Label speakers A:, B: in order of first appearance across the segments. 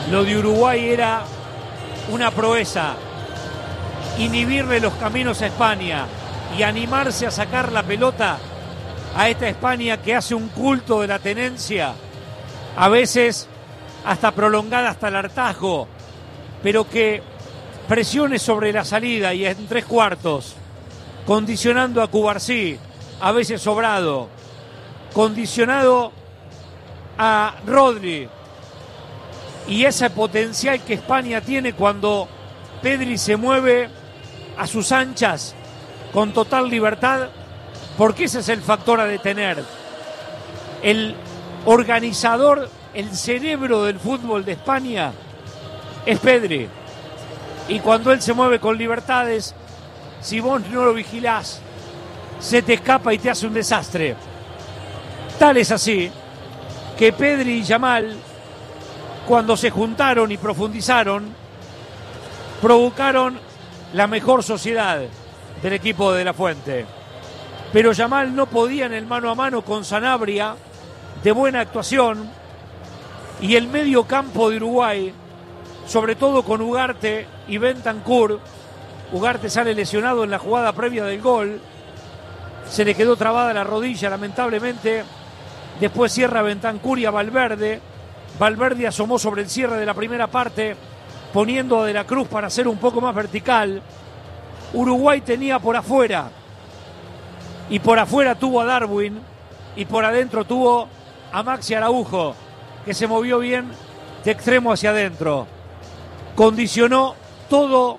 A: Lo de Uruguay era una proeza. Inhibirle los caminos a España y animarse a sacar la pelota a esta España que hace un culto de la tenencia, a veces hasta prolongada hasta el hartazgo, pero que presione sobre la salida y en 3/4, condicionando a Cubarsí, a veces sobrado, condicionado a Rodri, y ese potencial que España tiene cuando Pedri se mueve a sus anchas con total libertad, porque ese es el factor a detener. El organizador, el cerebro del fútbol de España es Pedri, y cuando él se mueve con libertades, si vos no lo vigilás, se te escapa y te hace un desastre. Tal es así que Pedri y Yamal, cuando se juntaron y profundizaron, provocaron la mejor sociedad del equipo de La Fuente. Pero Yamal no podía en el mano a mano con Sanabria, de buena actuación, y el medio campo de Uruguay, sobre todo con Ugarte y Bentancur. Ugarte sale lesionado en la jugada previa del gol, se le quedó trabada la rodilla lamentablemente, después cierra Bentancur y a Valverde. Valverde asomó sobre el cierre de la primera parte, poniendo a De la Cruz para hacer un poco más vertical. Uruguay tenía por afuera, y por afuera tuvo a Darwin, y por adentro tuvo a Maxi Araujo, que se movió bien de extremo hacia adentro. Condicionó todo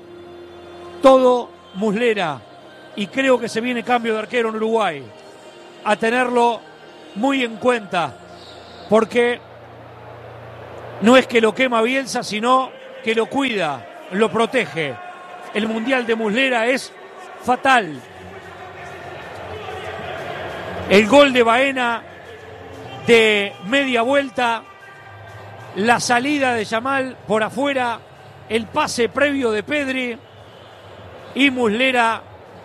A: Muslera, y creo que se viene cambio de arquero en Uruguay, a tenerlo muy en cuenta, porque no es que lo quema Bielsa, sino que lo cuida, lo protege. El Mundial de Muslera es fatal. El gol de Baena de media vuelta, la salida de Yamal por afuera, el pase previo de Pedri y Muslera,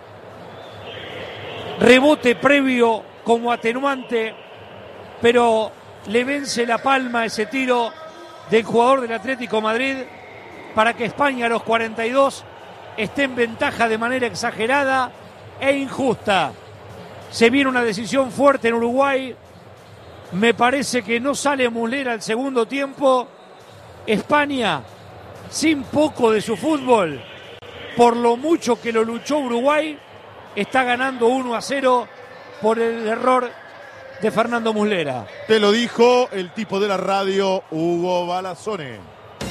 A: rebote previo como atenuante, pero le vence la palma ese tiro del jugador del Atlético Madrid para que España a los 42 esté en ventaja de manera exagerada e injusta. Se viene una decisión fuerte en Uruguay. Me parece que no sale Muslera al segundo tiempo. España, sin poco de su fútbol, por lo mucho que lo luchó Uruguay, está ganando 1-0 por el error de Fernando Muslera.
B: Te lo dijo el tipo de la radio, Hugo Balazzone.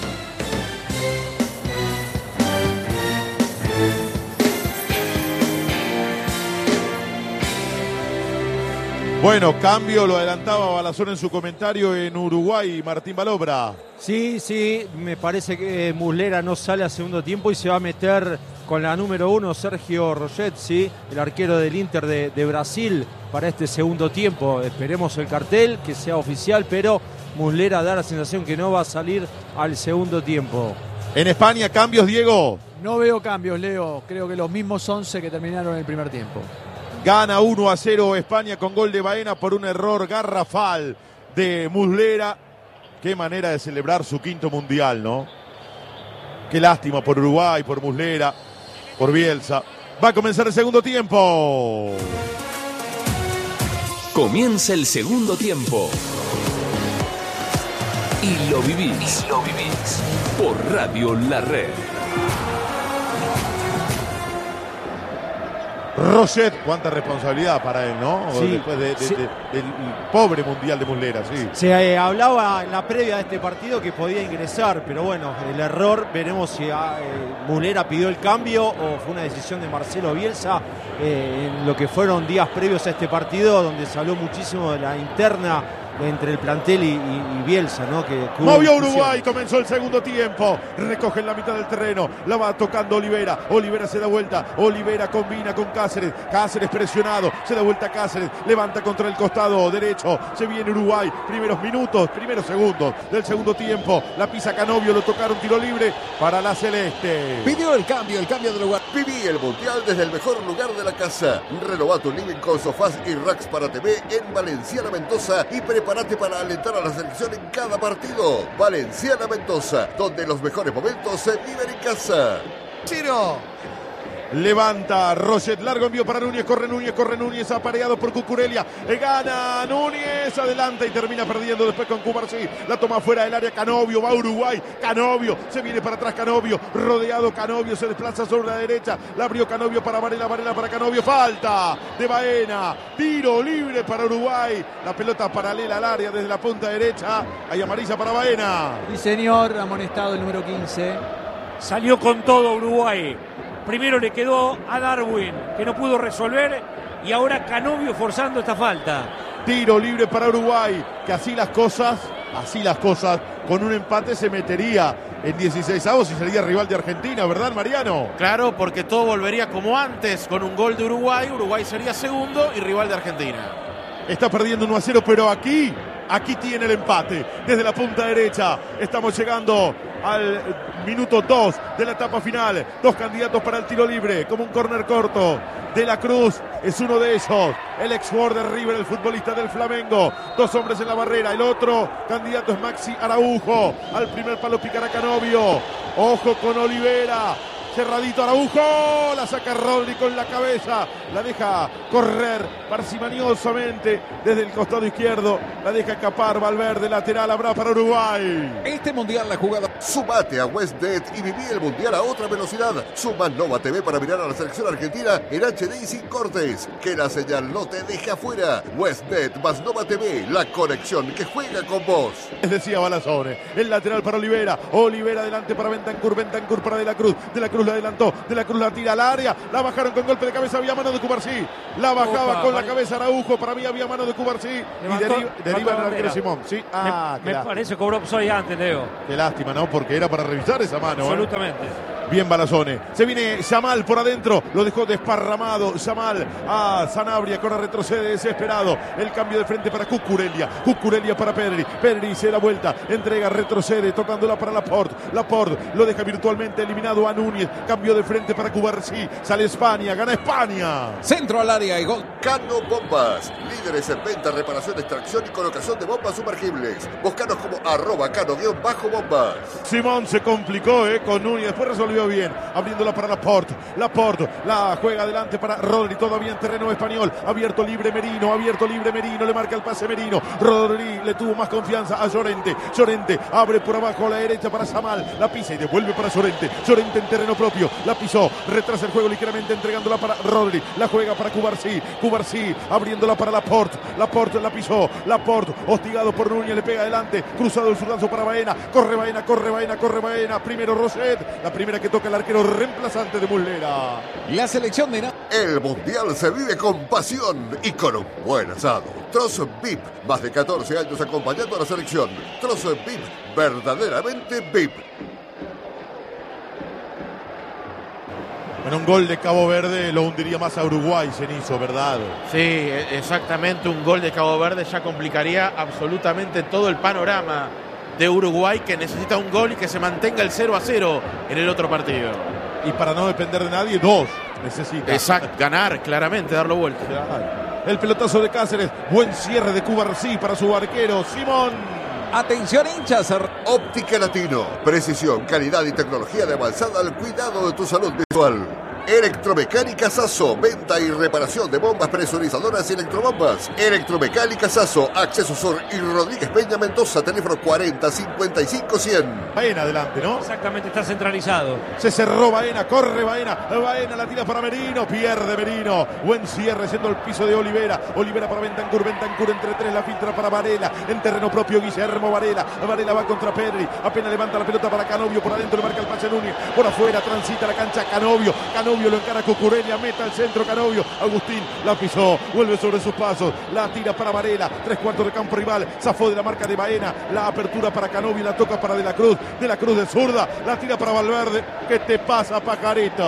B: Bueno, cambio, lo adelantaba Balazzone en su comentario en Uruguay, Martín Balobra.
C: Sí, me parece que Muslera no sale a segundo tiempo y se va a meter con la número 1, Sergio Roget, ¿sí? El arquero del Inter de Brasil para este segundo tiempo. Esperemos el cartel, que sea oficial, pero Muslera da la sensación que no va a salir al segundo tiempo.
B: En España, cambios, Diego.
D: No veo cambios, Leo. Creo que los mismos 11 que terminaron el primer tiempo.
B: Gana 1-0 España con gol de Baena por un error garrafal de Muslera. Qué manera de celebrar su quinto mundial, ¿no? Qué lástima por Uruguay, por Muslera, por Bielsa. Va a comenzar el segundo tiempo.
E: Comienza el segundo tiempo. Y lo vivís. Por Radio La Red.
B: Roget, cuánta responsabilidad para él, ¿no?
C: Sí,
B: después del pobre mundial de Muslera, sí.
C: Se hablaba en la previa de este partido que podía ingresar, pero bueno, el error, veremos si Muslera pidió el cambio o fue una decisión de Marcelo Bielsa en lo que fueron días previos a este partido, donde se habló muchísimo de la interna entre el plantel y Bielsa, ¿no? Que
B: movió Uruguay, comenzó el segundo tiempo, recoge en la mitad del terreno, la va tocando Olivera se da vuelta, Olivera combina con Cáceres presionado, se da vuelta Cáceres, levanta contra el costado derecho, se viene Uruguay, primeros segundos del segundo tiempo, la pisa Canovio, lo tocaron, tiro libre para la Celeste.
F: Pidió el cambio de lugar. Viví el Mundial desde el mejor lugar de la casa. Renová tu living con sofás y racks para TV en Valenciana Mendoza y prepara prepárate para alentar a la selección en cada partido. Valenciana Mendoza, donde los mejores momentos se viven en casa.
B: Chiro. Levanta Roget, largo envío para Núñez, corre Núñez, apareado por Cucurella, gana Núñez, adelanta y termina perdiendo después con Cubarsí, la toma fuera del área, Canovio, va Uruguay, Canovio, se viene para atrás Canovio, rodeado Canovio, se desplaza sobre la derecha, la abrió Canovio para Varela, Varela para Canovio, falta de Baena, tiro libre para Uruguay, la pelota paralela al área desde la punta derecha, hay amarilla para Baena.
D: Sí, señor, amonestado el número 15.
A: Salió con todo Uruguay. Primero le quedó a Darwin, que no pudo resolver, y ahora Canovio forzando esta falta.
B: Tiro libre para Uruguay, que así las cosas, con un empate se metería en 16avos y sería rival de Argentina, ¿verdad, Mariano?
G: Claro, porque todo volvería como antes, con un gol de Uruguay. Uruguay sería segundo y rival de Argentina.
B: Está perdiendo 1-0, pero aquí tiene el empate. Desde la punta derecha estamos llegando al minuto 2 de la etapa final. 2 candidatos para el tiro libre, como un córner corto. De la Cruz es uno de ellos. El ex jugador de River, el futbolista del Flamengo. 2 hombres en la barrera. El otro candidato es Maxi Araujo. Al primer palo picará Canovio. Ojo con Olivera. Cerradito Araujo, la saca Rodri con la cabeza, la deja correr parsimoniosamente desde el costado izquierdo, la deja escapar Valverde, lateral, habrá para Uruguay.
F: Este mundial la jugada. Sumate a WestBet y viví el mundial a otra velocidad. Suma Nova TV para mirar a la selección argentina en HD y sin cortes. Que la señal no te deje afuera. WestBet más Nova TV, la conexión que juega con vos.
B: Les decía Balazone, el lateral para Olivera, Olivera adelante para Bentancur, Bentancur para De la Cruz la adelantó, De la Cruz la tira al área, la bajaron con golpe de cabeza, había mano de Cubarsí, la bajaba con la cabeza Araujo, para mí había mano de Cubarsí y deriva el arquero Simón. Sí,
A: me parece que cobró offside antes, Leo.
B: Qué lástima, ¿no? Porque era para revisar esa mano.
A: Absolutamente.
B: Bien Balazone. Se viene Yamal por adentro. Lo dejó desparramado. Yamal a Sanabria. Corre, retrocede desesperado. El cambio de frente para Cucurella. Cucurella para Pedri. Pedri se da vuelta. Entrega, retrocede. Tocándola para Laporte. Laporte lo deja virtualmente eliminado a Núñez. Cambio de frente para Cubarsí. Sale España. Gana España.
D: Centro al área y gol.
F: Cano Bombas. Líderes en venta, reparación, extracción y colocación de bombas sumergibles. Búscanos como @cano_bombas.
B: Simón se complicó con Núñez. Después resolvió bien, abriéndola para Laporte, la juega adelante para Rodri, todavía en terreno español, abierto libre Merino, le marca el pase Merino, Rodri le tuvo más confianza a Llorente abre por abajo a la derecha para Yamal, la pisa y devuelve para Llorente en terreno propio, la pisó, retrasa el juego ligeramente entregándola para Rodri, la juega para Cubarsí, abriéndola para Laporte la pisó, Laporte hostigado por Núñez, le pega adelante, cruzado el zurdazo para Baena, corre Baena, primero Roget, la primera que toca el arquero reemplazante de Muslera.
D: La selección de
F: El mundial se vive con pasión y con un buen asado. Trozo VIP, más de 14 años acompañando a la selección. Trozo VIP, verdaderamente VIP.
B: Bueno, un gol de Cabo Verde lo hundiría más a Uruguay, Cenizo, ¿verdad?
G: Sí, exactamente, un gol de Cabo Verde ya complicaría absolutamente todo el panorama de Uruguay, que necesita un gol y que se mantenga el 0-0 en el otro partido.
B: Y para no depender de nadie, 2 necesita.
G: Exacto, ganar, claramente, darlo vuelta.
B: El pelotazo de Cáceres, buen cierre de Cubarsí para su arquero, Simón.
D: Atención, hinchas.
F: Óptica Latino, precisión, calidad y tecnología de avanzada al cuidado de tu salud visual. Electromecánica Sasso, venta y reparación de bombas presurizadoras y electrobombas. Electromecánica Sasso, Acceso Sur y Rodríguez Peña Mendoza, teléfono 40 55 100.
B: Baena adelante, ¿no?
A: Exactamente, está centralizado.
B: Se cerró Baena, corre Baena la tira para Merino, pierde Merino. Buen cierre siendo el piso de Olivera para Bentancur entre 3, la filtra para Varela, en terreno propio Guillermo Varela va contra Pedri, apenas levanta la pelota para Canovio, por adentro le marca el pase Núñez, por afuera transita la cancha Canovio lo encara Cucurella, meta al centro Canovio, Agustín la pisó, vuelve sobre sus pasos, la tira para Varela, 3/4 de campo rival, zafó de la marca de Baena, la apertura para Canovio, la toca para De la Cruz de zurda, la tira para Valverde. ¿Qué te pasa, pajarito?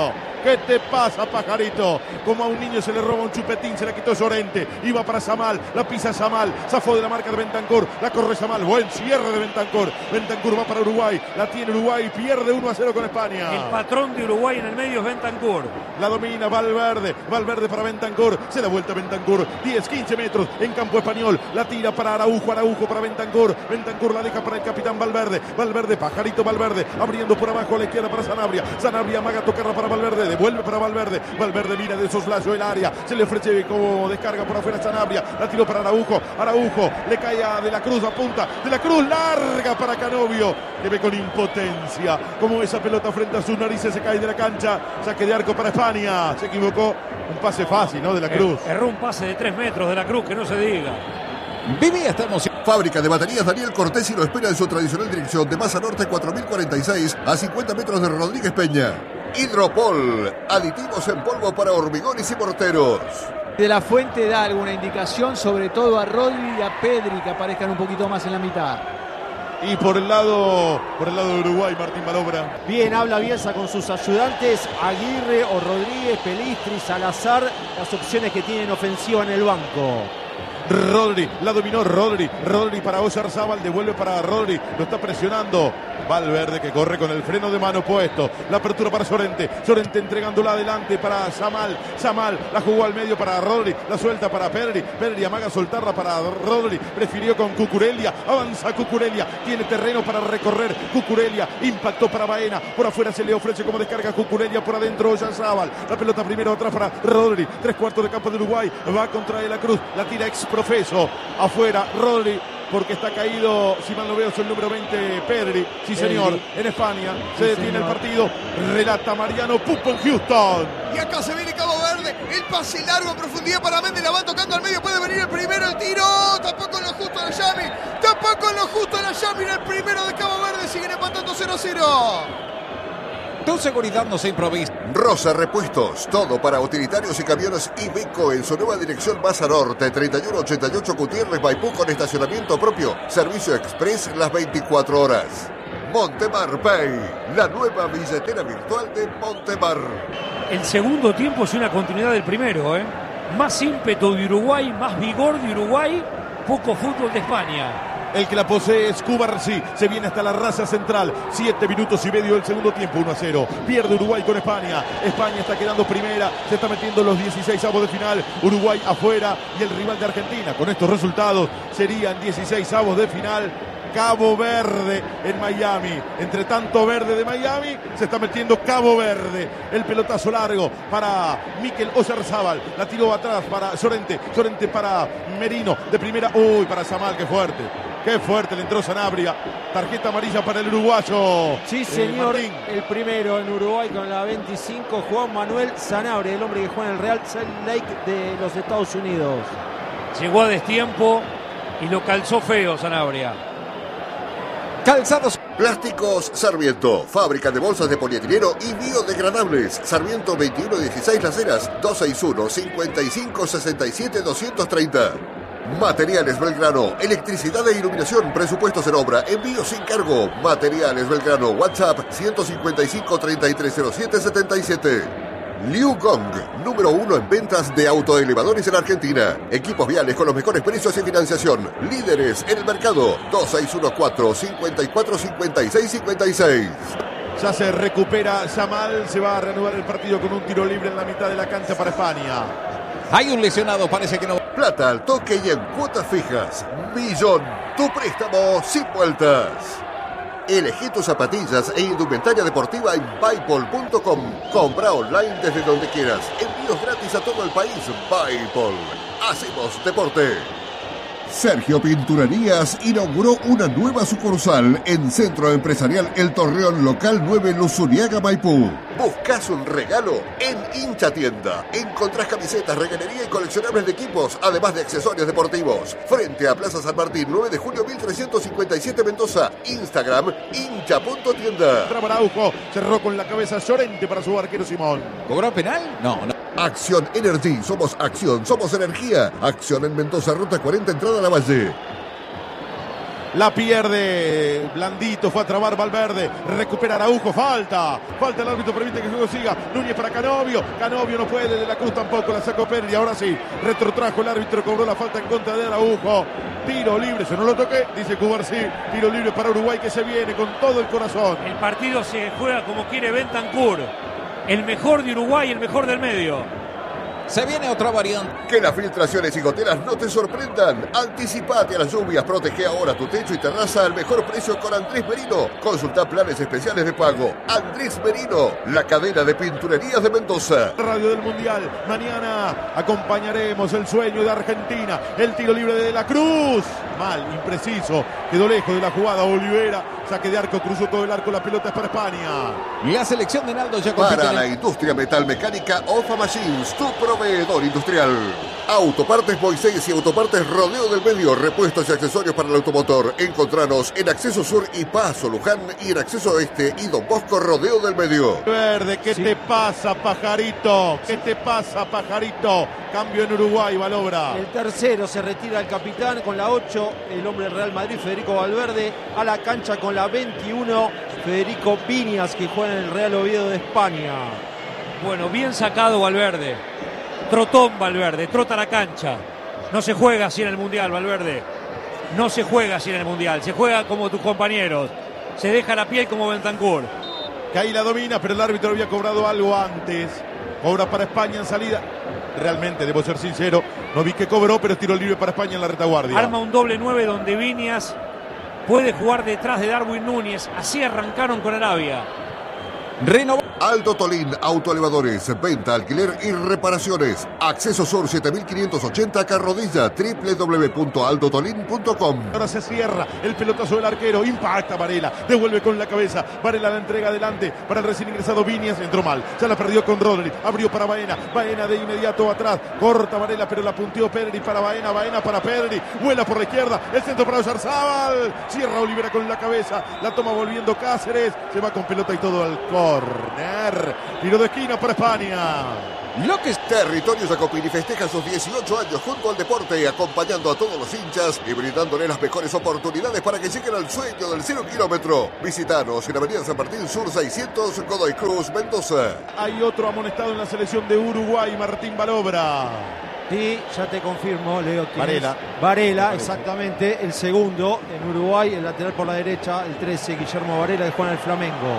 B: ¿Qué te pasa, pajarito? Como a un niño se le roba un chupetín, se la quitó Llorente. Iba para Samal, la pisa Samal. Zafó de la marca de Bentancur, la corre Samal. Buen cierre de Bentancur. Bentancur va para Uruguay, la tiene Uruguay, pierde 1-0 con España.
A: El patrón de Uruguay en el medio es Bentancur.
B: La domina Valverde, Valverde para Bentancur, se da vuelta Bentancur, 10-15 metros en campo español, la tira para Araujo, Araujo para Bentancur, Bentancur la deja para el capitán Valverde, Valverde, pajarito Valverde, abriendo por abajo a la izquierda para Sanabria, Sanabria amaga tocarla para Valverde, devuelve para Valverde, Valverde mira de soslayo el área, se le ofrece como descarga por afuera Sanabria, la tiró para Araujo, Araujo le cae a De la Cruz, apunta, De la Cruz larga para Canovio, que ve con impotencia, como esa pelota frente a sus narices se cae de la cancha, saque de arco para España, se equivocó, un pase fácil, ¿no? De la Cruz.
A: Erró un pase de 3 metros De la Cruz, que no se diga.
F: Viví esta emoción. Fábrica de baterías Daniel Cortesi lo espera en su tradicional dirección de Masa Norte 4046 a 50 metros de Rodríguez Peña. Hidropol, aditivos en polvo para hormigones y morteros.
D: De la Fuente da alguna indicación, sobre todo a Rodri y a Pedri, que aparezcan un poquito más en la mitad.
B: Y por el lado de Uruguay, Martín Balobra.
C: Bien, habla Bielsa con sus ayudantes, Aguirre o Rodríguez, Pelistri, Salazar, las opciones que tienen ofensiva en el banco.
B: Rodri, la dominó Rodri para Oyarzábal, devuelve para Rodri, lo está presionando Valverde, que corre con el freno de mano puesto, la apertura para Llorente entregándola adelante para Samal, la jugó al medio para Rodri, la suelta para Pedri amaga soltarla para Rodri, prefirió con Cucurella, avanza Cucurella, tiene terreno para recorrer Cucurella, impactó para Baena, por afuera se le ofrece como descarga Cucurella, por adentro Oyarzábal, la pelota primero atrás para Rodri, 3/4 de campo de Uruguay, va contra De la Cruz, la tira exprofeso, afuera Rodri, porque está caído, si mal no veo, es el número 20, Pedri. Sí, señor, en España se detiene el partido. Relata Mariano Pupo en Houston.
H: Y acá se viene Cabo Verde. El pase largo en profundidad para Méndez. La van tocando al medio. Puede venir el primero. El tiro. Tampoco en lo justo a la Yami. Tampoco en lo justo a la Yami. El primero de Cabo Verde. Siguen empatando 0-0.
E: Tu seguridad no se improvisa.
F: Rosa Repuestos, todo para utilitarios y camiones Iveco en su nueva dirección Masa Norte, 3188 Gutiérrez Maipú con estacionamiento propio, servicio express las 24 horas. Montemar Pay, la nueva billetera virtual de Montemar.
A: El segundo tiempo es una continuidad del primero, ¿eh? Más ímpetu de Uruguay, más vigor de Uruguay, poco fútbol de España.
B: El que la posee es Cubarsí. Se viene hasta la raza central. 7 minutos y medio del segundo tiempo. 1-0. Pierde Uruguay con España. España está quedando primera. Se está metiendo los 16avos de final. Uruguay afuera. Y el rival de Argentina. Con estos resultados serían 16avos de final. Cabo Verde en Miami. Entre tanto verde de Miami, se está metiendo Cabo Verde. El pelotazo largo para Mikel Oyarzábal. La tiró atrás para Llorente. Llorente para Merino. De primera. Uy, para Samal. Qué fuerte. Qué fuerte le entró Sanabria. Tarjeta amarilla para el uruguayo.
C: Sí, señor. El primero en Uruguay con la 25, Juan Manuel Sanabria, el hombre que juega en el Real Salt Lake de los Estados Unidos.
A: Llegó a destiempo y lo calzó feo Sanabria.
E: Calzados.
F: Plásticos Sarmiento, fábrica de bolsas de polietileno y biodegradables. Sarmiento 2116 Las Heras, 261-5567-230. Materiales Belgrano, electricidad e iluminación, presupuestos en obra, envío sin cargo. Materiales Belgrano, WhatsApp 155-3307-77. Liu Gong, número 1 en ventas de autoelevadores en Argentina. Equipos viales con los mejores precios y financiación. Líderes en el mercado. 2614-545656.
B: Ya se recupera Samal. Se va a reanudar el partido con un tiro libre en la mitad de la cancha para España.
E: Hay un lesionado, parece que no.
F: Plata al toque y en cuotas fijas. Millón, tu préstamo sin vueltas. Elegí tus zapatillas e indumentaria deportiva en Buypol.com. Compra online desde donde quieras. Envíos gratis a todo el país. Buypol. Hacemos deporte. Sergio Pinturerías inauguró una nueva sucursal en Centro Empresarial El Torreón Local 9 Luzuriaga, Maipú. ¿Buscas un regalo? En Hincha Tienda. Encontrás camisetas, reganería y coleccionables de equipos, además de accesorios deportivos. Frente a Plaza San Martín, 9 de julio 1357 Mendoza. Instagram, hincha.tienda.
B: Araujo cerró con la cabeza Llorente para su arquero Simón.
E: ¿Cobró penal? No.
F: Acción Energy, somos acción, somos energía. Acción en Mendoza, ruta 40, entrada a la Valle.
B: La pierde Blandito, fue a trabar Valverde, recupera Araujo, falta el árbitro, permite que el juego siga. Núñez para Canovio no puede, De la Cruz tampoco, la sacó Pérez, y ahora sí, retrotrajo el árbitro, cobró la falta en contra de Araujo. Tiro libre, yo no lo toqué, dice Cubarsí. Tiro libre para Uruguay que se viene con todo el corazón.
A: El partido se juega como quiere Bentancur, el mejor de Uruguay, el mejor del medio.
I: Se viene otra variante.
F: Que las filtraciones y goteras no te sorprendan. Anticipate a las lluvias, protege ahora tu techo y terraza al mejor precio con Andrés Merino. Consulta planes especiales de pago. Andrés Merino, la cadena de pinturerías de Mendoza.
B: Radio del Mundial, mañana acompañaremos el sueño de Argentina. El tiro libre de la Cruz. Mal, impreciso, quedó lejos de la jugada Olivera. Saque de arco, cruzó todo el arco, la pelota es para España.
I: La selección de Naldo ya
F: para la industria metalmecánica Ofa Machines, tu proveedor industrial. Autopartes Moisés y Autopartes Rodeo del Medio, repuestos y accesorios para el automotor. Encontranos en Acceso Sur y Paso Luján, y en Acceso Oeste y Don Bosco Rodeo del Medio.
B: Verde, ¿qué te pasa, pajarito? ¿Qué te pasa, pajarito? Cambio en Uruguay, Balobra.
C: El tercero se retira el capitán con la 8, el hombre del Real Madrid, Federico Valverde, a la cancha con la 21, Federico Viñas, que juega en el Real Oviedo de España.
A: Bueno, bien sacado Valverde. Trotón Valverde, trota la cancha. No se juega así en el Mundial, Valverde. No se juega así en el Mundial. Se juega como tus compañeros. Se deja la piel como Bentancur.
B: Que ahí la domina, pero el árbitro había cobrado algo antes. Cobra para España en salida. Realmente, debo ser sincero, no vi que cobró, pero tiro libre para España en la retaguardia.
A: Arma un doble 9 donde Viñas puede jugar detrás de Darwin Núñez. Así arrancaron con Arabia.
F: Aldo Tolín, autoelevadores, venta, alquiler y reparaciones. Acceso Sur 7580 Carrodilla, www.aldotolin.com.
B: Ahora se cierra el pelotazo del arquero, impacta Varela, devuelve con la cabeza, Varela la entrega adelante para el recién ingresado Viñas, entró mal, ya la perdió con Rodri, abrió para Baena, Baena de inmediato atrás, corta Varela pero la punteó Pedri para Baena, Baena para Pedri, vuela por la izquierda, el centro para Oyarzábal, cierra Olivera con la cabeza, la toma volviendo Cáceres, se va con pelota y todo al córner. Tiro de esquina para España.
F: Lo que es Territorio Jacopini festeja sus 18 años junto al deporte, acompañando a todos los hinchas y brindándole las mejores oportunidades para que lleguen al sueño del 0 kilómetro. Visitanos en Avenida San Martín Sur 600, Godoy Cruz, Mendoza.
B: Hay otro amonestado en la selección de Uruguay, Martín Balobra.
C: Sí, ya te confirmo, Leo.
B: Varela.
C: Varela, exactamente. El segundo en Uruguay, el lateral por la derecha, el 13, Guillermo Varela, que juega en el Flamengo.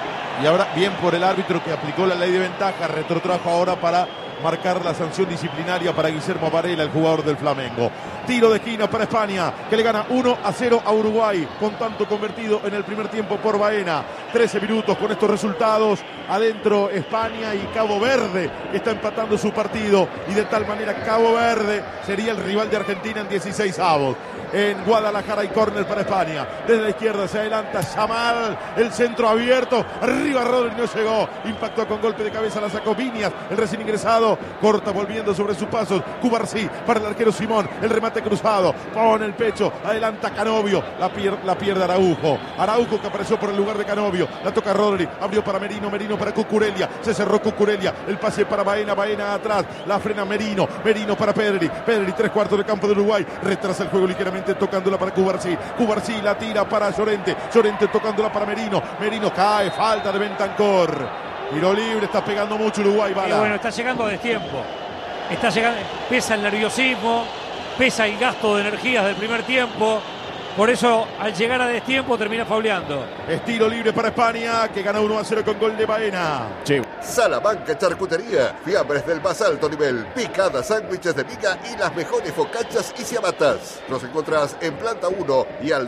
B: Y ahora bien por el árbitro que aplicó la ley de ventaja, retrotrajo ahora para marcar la sanción disciplinaria para Guillermo Varela, el jugador del Flamengo. Tiro de esquina para España, que le gana 1-0 a Uruguay, con tanto convertido en el primer tiempo por Baena. 13 minutos con estos resultados. Adentro España y Cabo Verde, que está empatando su partido. Y de tal manera Cabo Verde sería el rival de Argentina en 16avos. En Guadalajara hay córner para España. Desde la izquierda se adelanta Yamal, el centro abierto. Arriba Rodri, no llegó. Impactó con golpe de cabeza, la sacó Viñas, el recién ingresado. Corta volviendo sobre sus pasos. Cubarsí para el arquero Simón. El remate cruzado. Pone el pecho. Adelanta Canovio. La pierde Araujo. Araujo que apareció por el lugar de Canovio. La toca Rodri. Abrió para Merino. Merino para Cucurella. Se cerró Cucurella. El pase para Baena. Baena atrás. La frena Merino. Merino para Pedri. Pedri, 3/4 de campo de Uruguay. Retrasa el juego ligeramente tocándola para Cubarsí. Cubarsí la tira para Llorente. Llorente tocándola para Merino. Merino cae. Falta de Bentancur. Tiro libre, está pegando mucho Uruguay, Bala.
A: Y bueno, está llegando a destiempo. Está llegando, pesa el nerviosismo, pesa el gasto de energías del primer tiempo. Por eso, al llegar a destiempo, termina fauleando.
B: Es tiro libre para España, que gana 1-0 con gol de Baena.
F: Sí. Salamanca Charcutería, fiambres del más alto nivel, picadas, sándwiches de miga y las mejores focachas y ciabatas. Nos encontrás en planta 1 y al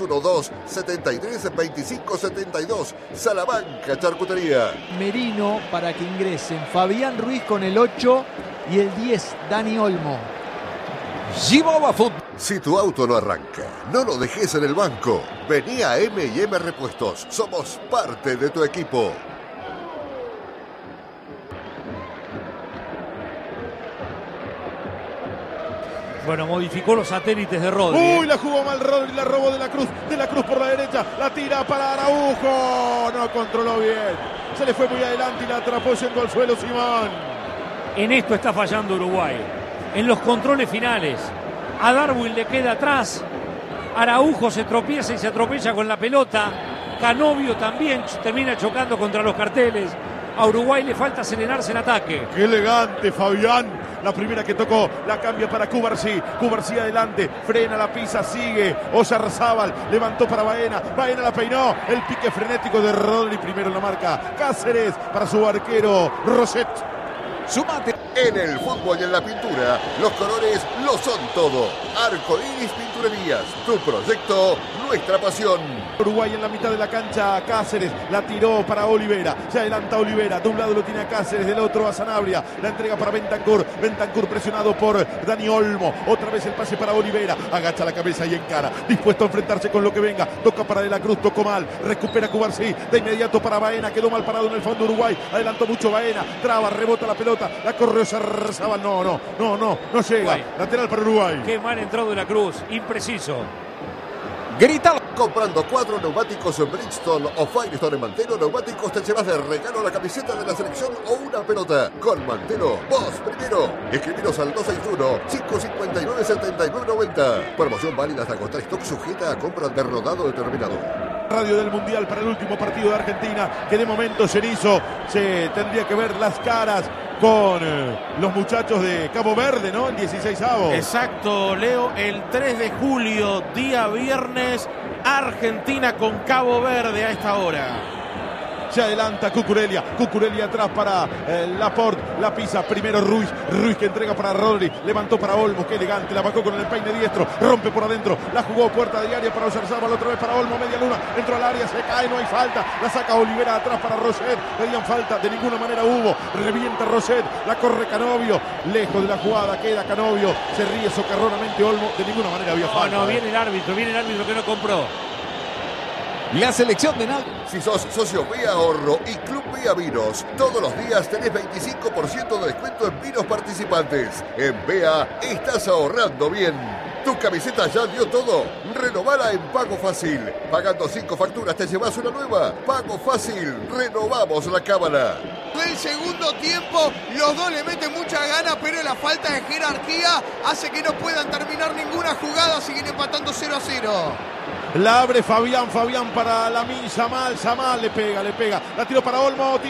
F: 2612-732572. Salamanca Charcutería.
D: Merino para que ingresen Fabián Ruiz con el 8 y el 10, Dani Olmo.
I: Gibova Fútbol.
F: Si tu auto no arranca, no lo dejes en el banco. Vení a M&M Repuestos. Somos parte de tu equipo.
A: Bueno, modificó los satélites de Rodri.
B: Uy, la jugó mal Rodri, la robó de la Cruz por la derecha, la tira para Araujo. No controló bien. Se le fue muy adelante y la atrapó yendo al suelo Simón.
A: En esto está fallando Uruguay. En los controles finales. A Darwin le queda atrás. Araujo se tropieza y se atropella con la pelota. Canovio también termina chocando contra los carteles. A Uruguay le falta serenarse en ataque.
B: ¡Qué elegante, Fabián! La primera que tocó, la cambia para Cubarsí. Cubarsí adelante, frena, la pisa, sigue. Oyarzábal, levantó para Baena. Baena la peinó. El pique frenético de Rodri. Primero en la marca Cáceres para su arquero Roset.
I: Sumate.
F: En el fútbol y en la pintura, los colores lo son todo. Arcoiris Pinturerías, tu proyecto, nuestra pasión.
B: Uruguay en la mitad de la cancha, Cáceres la tiró para Olivera, se adelanta Olivera, de un lado lo tiene a Cáceres, del otro a Sanabria, la entrega para Bentancur, Bentancur presionado por Dani Olmo, otra vez el pase para Olivera, agacha la cabeza y encara, dispuesto a enfrentarse con lo que venga, toca para De la Cruz, tocó mal, recupera Cubarsí, de inmediato para Baena, quedó mal parado en el fondo Uruguay, adelantó mucho Baena, traba, rebota la pelota, la corrió Oyarzábal, no llega,
A: Uruguay.
B: Lateral para Uruguay.
A: Qué mal entró De la Cruz, impreciso.
I: Grítalo.
F: Comprando 4 neumáticos en Bridgestone o Firestone en Mantelo, neumáticos te llevas de regalo la camiseta de la selección o una pelota. Con Mantelo, vos primero. Escribiros al 261-559-7990. Promoción válida hasta agotar stock, sujeta a compra de rodado determinado.
B: Radio del Mundial para el último partido de Argentina, que de momento Cerizo se tendría que ver las caras con los muchachos de Cabo Verde, ¿no? El 16avo.
G: Exacto, Leo, el 3 de julio, día viernes, Argentina con Cabo Verde a esta hora.
B: Se adelanta Cucurella atrás para Laporte, la pisa primero Ruiz que entrega para Rodri, levantó para Olmo, qué elegante, la bajó con el peine diestro, rompe por adentro, la jugó puerta de área para Oyarzábal, otra vez para Olmo, media luna, entró al área, se cae, no hay falta, la saca Olivera atrás para Roset, pedían falta, de ninguna manera hubo, revienta Roset, la corre Canovio, lejos de la jugada, queda Canovio, se ríe socarronamente Olmo, de ninguna manera había falta.
A: No, viene el árbitro que no compró.
I: La selección de Naldo.
F: Si sos socio Vía Ahorro y Club Vía Vinos, todos los días tenés 25% de descuento en vinos participantes. En Vea estás ahorrando bien. ¿Tu camiseta ya dio todo? Renovala en Pago Fácil. Pagando 5 facturas te llevas una nueva. Pago Fácil. Renovamos la cámara.
H: El segundo tiempo, los dos le meten mucha gana, pero la falta de jerarquía hace que no puedan terminar ninguna jugada. Siguen empatando 0-0.
B: La abre Fabián para Lamine Yamal le pega, la tiró para Olmo.